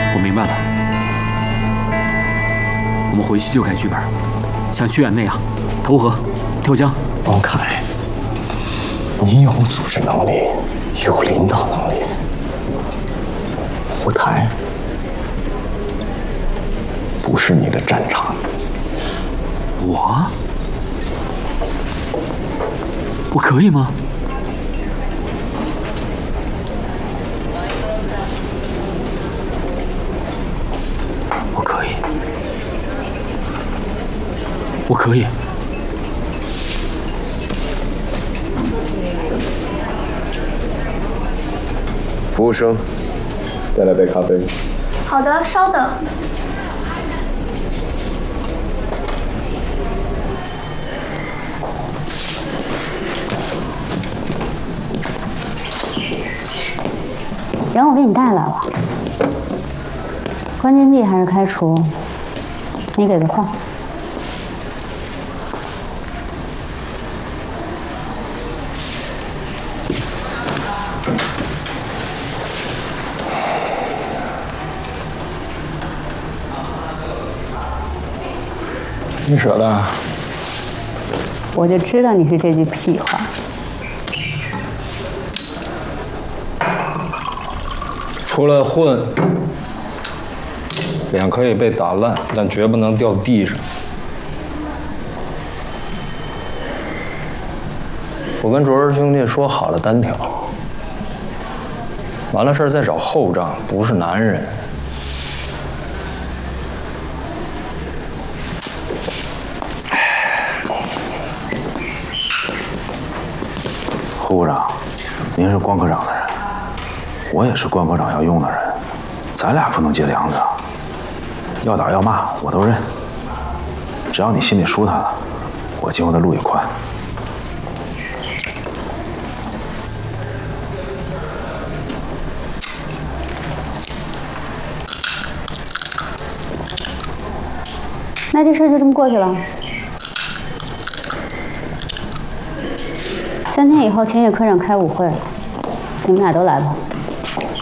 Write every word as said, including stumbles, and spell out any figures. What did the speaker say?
我明白了，我们回去就改剧本，像屈原那样，投河、跳江。 王凯，你有组织能力，有领导能力，湖台不是你的战场。 我，我可以吗？ 我可以，我可以。 服务生，再来杯咖啡。 好的，稍等。 人我给你带来了。 关禁闭还是开除？你给个空。 你舍得？ 我就知道你是这句屁话。 出来混。 脸可以被打烂，但绝不能掉地上。我跟卓儿兄弟说好了单挑，完了事儿再找后账，不是男人。 胡部长，您是关科长的人，我也是关科长要用的人，咱俩不能结梁子。 要打要骂我都认，只要你心里舒坦了，我今后的路也宽。 那这事就这么过去了。三天以后，秦野科长开舞会，你们俩都来吧。